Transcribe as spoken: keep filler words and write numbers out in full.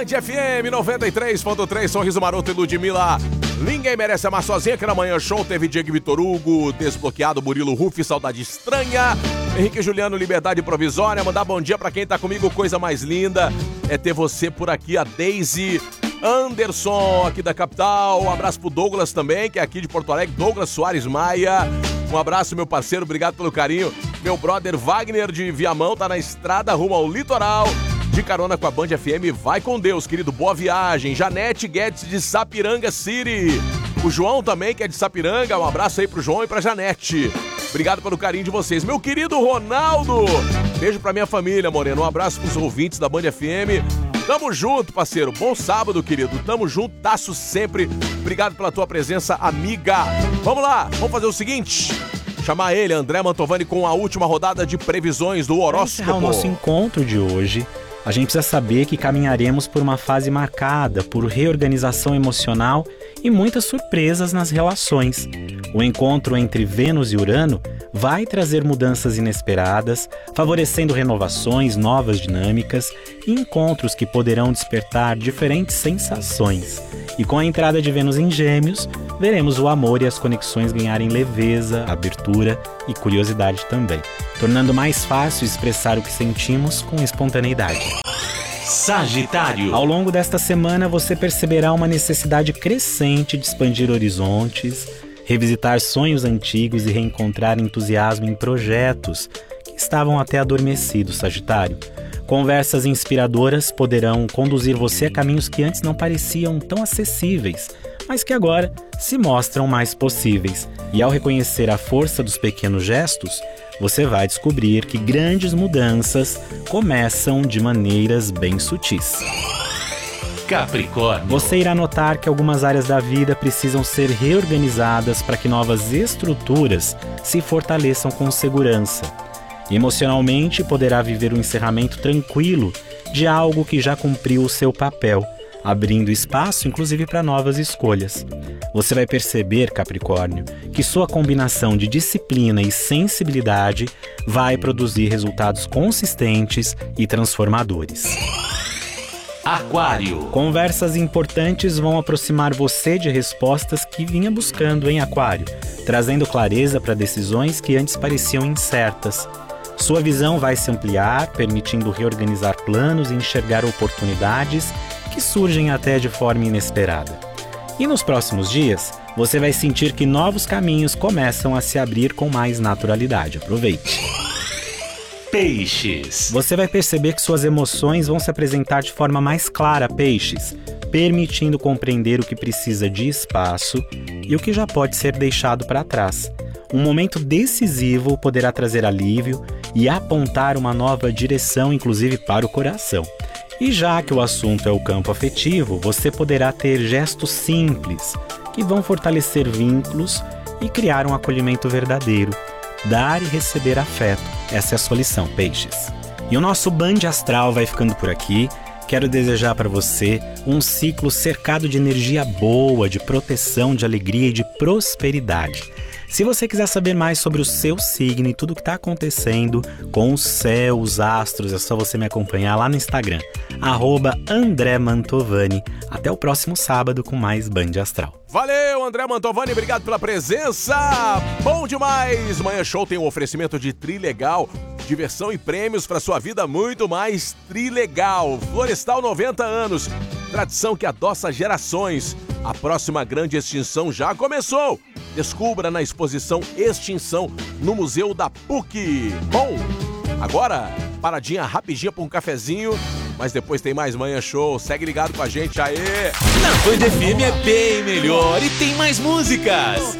Band F M noventa e três ponto três, Sorriso Maroto e Ludmilla. Ninguém merece amar sozinha, que na manhã show teve Diego Vitor Hugo, Desbloqueado, Murilo Rufi, Saudade Estranha, Henrique Juliano, Liberdade Provisória. Mandar bom dia pra quem tá comigo, coisa mais linda é ter você por aqui, a Daisy Anderson, aqui da capital. Um abraço pro Douglas também, que é aqui de Porto Alegre, Douglas Soares Maia. Um abraço, meu parceiro, obrigado pelo carinho. Meu brother Wagner de Viamão tá na estrada rumo ao litoral, de carona com a Band F M. Vai com Deus, querido, boa viagem. Janete Guedes de Sapiranga City. O João também, que é de Sapiranga, um abraço aí pro João e pra Janete. Obrigado pelo carinho de vocês. Meu querido Ronaldo, beijo pra minha família, Moreno. Um abraço pros ouvintes da Band F M. Tamo junto, parceiro. Bom sábado, querido. Tamo junto, taço sempre. Obrigado pela tua presença, amiga. Vamos lá, vamos fazer o seguinte: chamar ele, André Mantovani, com a última rodada de previsões do horóscopo. Para encerrar o nosso encontro de hoje, a gente precisa saber que caminharemos por uma fase marcada por reorganização emocional e muitas surpresas nas relações. O encontro entre Vênus e Urano vai trazer mudanças inesperadas, favorecendo renovações, novas dinâmicas e encontros que poderão despertar diferentes sensações. E com a entrada de Vênus em Gêmeos, veremos o amor e as conexões ganharem leveza, abertura e curiosidade também, tornando mais fácil expressar o que sentimos com espontaneidade. Sagitário. Ao longo desta semana, você perceberá uma necessidade crescente de expandir horizontes, revisitar sonhos antigos e reencontrar entusiasmo em projetos que estavam até adormecidos, Sagitário. Conversas inspiradoras poderão conduzir você a caminhos que antes não pareciam tão acessíveis, mas que agora se mostram mais possíveis. E ao reconhecer a força dos pequenos gestos, você vai descobrir que grandes mudanças começam de maneiras bem sutis. Capricórnio. Você irá notar que algumas áreas da vida precisam ser reorganizadas para que novas estruturas se fortaleçam com segurança. Emocionalmente, poderá viver um encerramento tranquilo de algo que já cumpriu o seu papel, abrindo espaço, inclusive, para novas escolhas. Você vai perceber, Capricórnio, que sua combinação de disciplina e sensibilidade vai produzir resultados consistentes e transformadores. Aquário. Conversas importantes vão aproximar você de respostas que vinha buscando em Aquário, trazendo clareza para decisões que antes pareciam incertas. Sua visão vai se ampliar, permitindo reorganizar planos e enxergar oportunidades que surgem até de forma inesperada. E nos próximos dias, você vai sentir que novos caminhos começam a se abrir com mais naturalidade. Aproveite! Peixes. Você vai perceber que suas emoções vão se apresentar de forma mais clara, Peixes, permitindo compreender o que precisa de espaço e o que já pode ser deixado para trás. Um momento decisivo poderá trazer alívio e apontar uma nova direção, inclusive para o coração. E já que o assunto é o campo afetivo, você poderá ter gestos simples que vão fortalecer vínculos e criar um acolhimento verdadeiro. Dar e receber afeto. Essa é a sua lição, Peixes. E o nosso Band Astral vai ficando por aqui. Quero desejar para você um ciclo cercado de energia boa, de proteção, de alegria e de prosperidade. Se você quiser saber mais sobre o seu signo e tudo o que está acontecendo com o céu, os astros, é só você me acompanhar lá no Instagram, arroba André Mantovani. Até o próximo sábado com mais Band Astral. Valeu, André Mantovani, obrigado pela presença. Bom demais. Manhã Show tem um oferecimento de Trilegal. Diversão e prêmios para sua vida muito mais Trilegal. Florestal, noventa anos. Tradição que adoça gerações. A próxima grande extinção já começou. Descubra na exposição Extinção no Museu da P U C. Bom, agora, paradinha rapidinha para um cafezinho, mas depois tem mais Manhã Show. Segue ligado com a gente, aê! Na Band F M é bem melhor e tem mais músicas.